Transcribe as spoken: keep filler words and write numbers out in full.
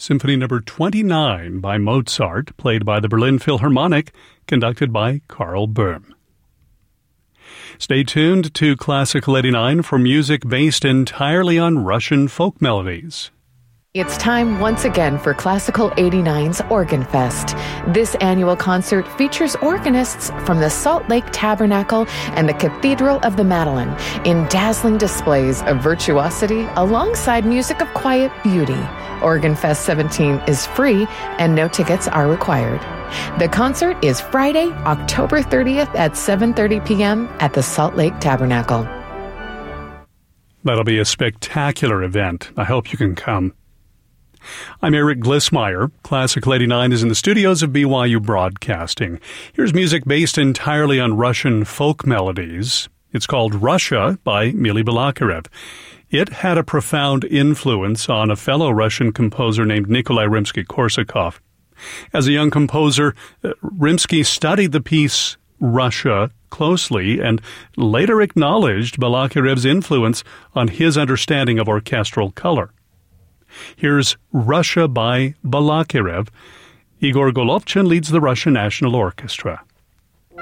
Symphony Number twenty-nine by Mozart, played by the Berlin Philharmonic, conducted by Karl Böhm. Stay tuned to Classical eighty-nine for music based entirely on Russian folk melodies. It's time once again for Classical eighty-nine's Organ Fest. This annual concert features organists from the Salt Lake Tabernacle and the Cathedral of the Madeleine in dazzling displays of virtuosity alongside music of quiet beauty. Organ Fest seventeen is free and no tickets are required. The concert is Friday, October thirtieth at seven thirty p.m. at the Salt Lake Tabernacle. That'll be a spectacular event. I hope you can come. I'm Eric Glissmeyer. Classical eighty-nine is in the studios of B Y U Broadcasting. Here's music based entirely on Russian folk melodies. It's called Russia by Mily Balakirev. It had a profound influence on a fellow Russian composer named Nikolai Rimsky-Korsakov. As a young composer, Rimsky studied the piece Russia closely and later acknowledged Balakirev's influence on his understanding of orchestral color. Here's Russia by Balakirev. Igor Golovchin leads the Russian National Orchestra.